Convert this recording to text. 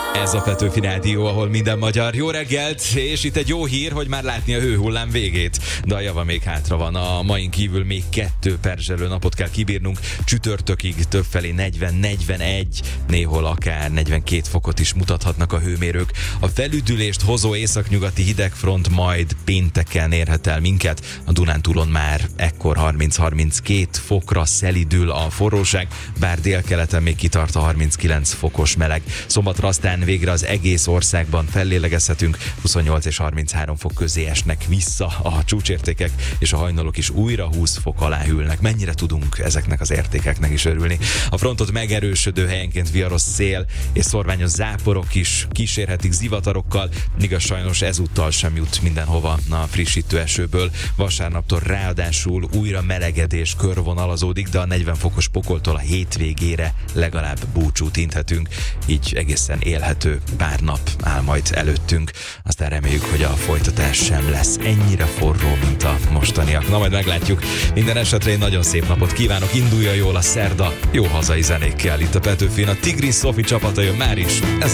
Ez a Petőfi Rádió, ahol minden magyar. Jó reggelt, és itt egy jó hír, hogy már látni a hőhullám végét. De a java még hátra van. A main kívül még 2 perzselő napot kell kibírnunk. Csütörtökig többfelé 40-41, néhol akár 42 fokot is mutathatnak a hőmérők. A felüdülést hozó északnyugati hidegfront majd pénteken érhet el minket. A Dunántúlon már ekkor 30-32 fokra szelidül a forróság, bár délkeleten még kitart a 39 fokos meleg. Szombatra aztán végre az egész országban fellélegezhetünk, 28 és 33 fok közé esnek vissza a csúcsértékek, és a hajnalok is újra 20 fok alá hűlnek. Mennyire tudunk ezeknek az értékeknek is örülni? A frontot megerősödő, helyenként viharos szél és szorványos záporok is kísérhetik zivatarokkal, igaz sajnos ezúttal sem jut mindenhova a frissítő esőből. Vasárnaptól ráadásul újra melegedés körvonalazódik, de a 40 fokos Pokoltól a hétvégére legalább búcsút inthetünk, így egészen élhető pár nap áll majd előttünk. Aztán reméljük, hogy a folytatás sem lesz ennyire forró, mint a mostaniak. Na, majd meglátjuk. Minden esetre én nagyon szép napot kívánok, indulja jól a szerda, jó hazai zenékkel itt a Petőfin. A Tigris Sophie csapata jön már is. Ez